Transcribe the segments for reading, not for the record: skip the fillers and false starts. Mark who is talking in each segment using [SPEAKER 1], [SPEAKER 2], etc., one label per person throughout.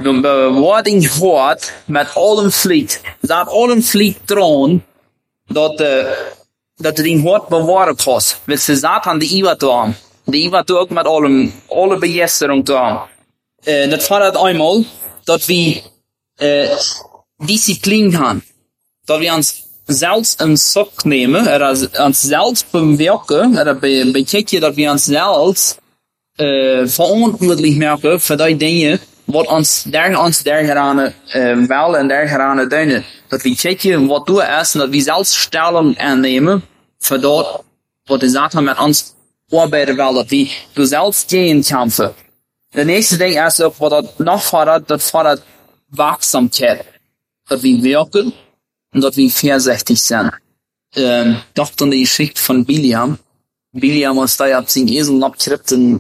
[SPEAKER 1] bewaarding hoort met allem vliet. Dat allem vliet troon, dat die hoort bewaren kost. Met ze Satan die iwat doen. Die iwat ook met alle begesterung doen. Dat verandert eenmaal, dat we discipline hebben. Dat we ons zelfs een sok nemen, ons zelfs bewerken, betekent dat we ons zelfs verantwoordelijk maken voor die dingen wat ons dergerane wel en dergerane doen. Dat we checken wat doe is en dat we zelfs stelling aannemen voor dat wat de Satan met ons arbeiden wil. Dat we zelfs tegen kampen. De eerste ding is ook wat dat nog verandert waakzaamheid. Dat we werken en dat we voorzichtig zijn. Dacht aan de geschichte van Biliam. Biliam was daar op zijn ezel opgeript en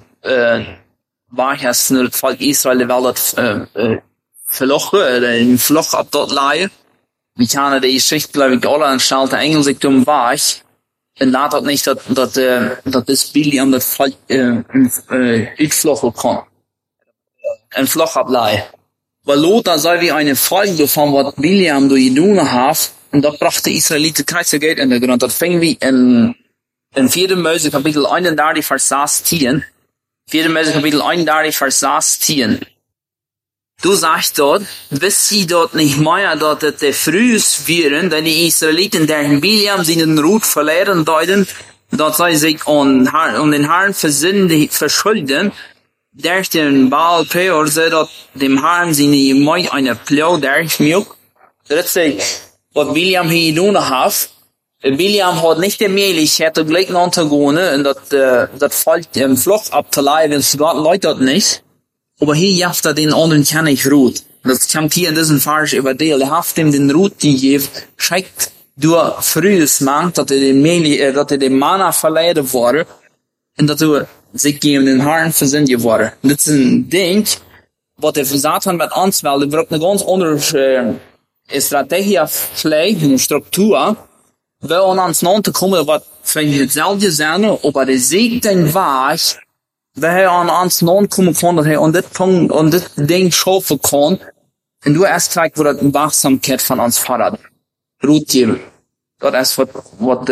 [SPEAKER 1] waar naar het volk Israël wel dat verlochen, een vlog op dat laaien. We kennen de geschichte, geloof ik, alle en stelt de Engels ik toen waar. En laat dat niet dat is Biliam dat volk uitvloggen kon. Een vlog oplaaien. Weil Lothar sei wie eine Folge von was Biliam durch gedaan hat, und dat bracht de Israëlieten krijgen geld in de grond. Dat fing wie in 4 Mose kapitel 31 vers 16. 4 Mose kapitel 31 vers 16. Du sagst dort, wisst sie dort nicht mehr, dass es der frühes wären, denn die Israeliten, der Biliam seinen Rut verlehren deuten, dass sie sich um den Herrn verschulden, der den Baal Peor zei dat dem Herrn zijn mooi eine plow dergmilk. Dat is wat Biliam hier gedaan heeft. Biliam had niet de mogelijkheid om gelijk aan te gaan en dat volk im vlucht op te leiden, dus Gott leid dat niet. Aber hier jaft den anderen kennig roet. Dat komt hier in diesem Vers über deel. Haft ihm den Rut gegeven, schickt door frühes Mann, dat de Manna verleiden worden en dat zich gegen den Herrn verzinnt geworden. Dit is een ding, wat de Satan met ons wil. Er wordt een ganz andere strategie afgelegd, een structuur, wel aan ons na te komen wat van hetzelfde zijn, op de zekere weg, waar hij aan ons na komen kan, dat hij aan dit ding schaffen kan, en door eerst krijgt wordt een waakzaamheid van ons vader. Roet geven. Dat is wat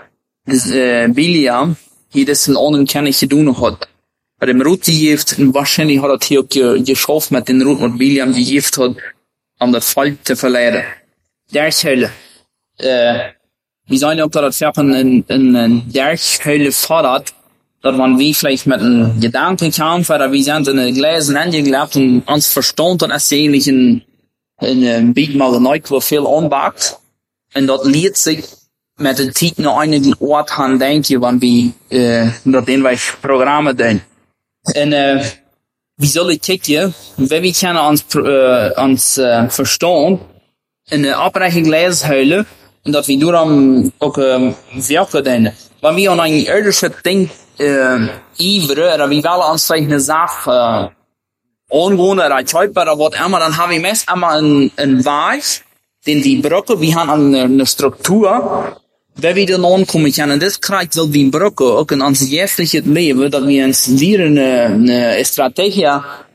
[SPEAKER 1] Biliam hier das in anderen gedaan had. Bij dem Rut gegeven, en waarschijnlijk had hij ook geschaft met den Rut wat Biliam gegeven had, om dat volk te verleiden. Derghuilen. We zijn ook dat het verpen een derghuilen fordert, dat man wie vielleicht met een gedanke kwam, waar we zijn in een glezen aangegelapt en ons verstand, dan is eigenlijk een beetje mal een nooit wat veel aanbakt. En dat leert zich met de tijd naar einigen Ort gaan denken, wanneer we dat in wij programma doen. En we zullen kijken, we kunnen ons verstaan in de oprechte leeshuilen, en dat we daarom ook werken doen. Wanneer we aan een irdische ding iveren, en we willen ons een zaak aanwonen, of kuipen, of wat immer, dan hebben we meest immer een weg, den die bruggen, we hebben een structuur, waar we dan aankomen kunnen. En dit krijgt wel die bruggen, ook in ons jeugdige leven, dat we ons leren een strategie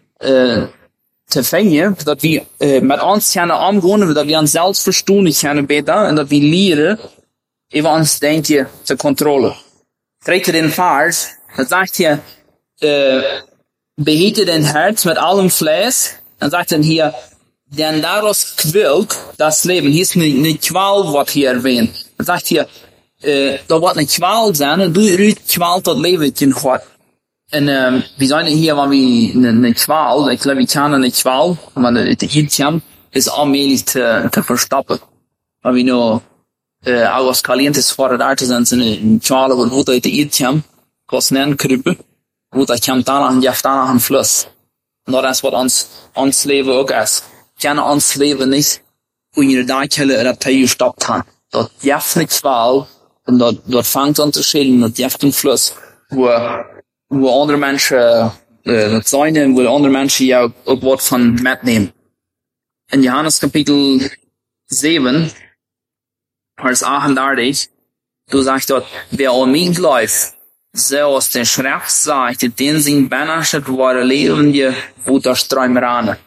[SPEAKER 1] te vinden, dat we met ons kunnen omgaan, dat we ons zelf verstaan kunnen beter, en dat we leren, over ons denken te controleren. Krijgt er in vers, dat zegt hier, beheerte den Herz met allem Fleisch, en zegt dan hier, denn daraus quillt das Leben. Hier ist eine Qual, was hier erwähnt. Er sagt hier, da wird eine Qual sein, und du qualt das Leben in Gott. Und, wir sagen hier, wenn wir eine Qual, ich glaube, wir kennen eine Qual, wenn wir die Hitcham, ist allmählich zu verstoppen. Wenn wir nur, alles Calientes vor der Arte sind, eine Qual, wo da die Hitcham, kosten einen Krüppe, wo da kommt danach und jaft danach ein Fluss. Und das ist, was uns Leben auch ist. Kennen ons leven niet, hoe je daar kunnen dat hij gestoppt had. Dat jaft niks wel, en dat vangt aan te schelen, dat jaft een fluss, wo andere mensen, dat zijn, en wo andere mensen jou ook wat van metnemen. In Johannes kapitel 7, vers 38, du sagst dort, wer an mich läuft, so aus der Schrift sagt, den sind beherrscht worden, leben wir, wo der Sträumerane.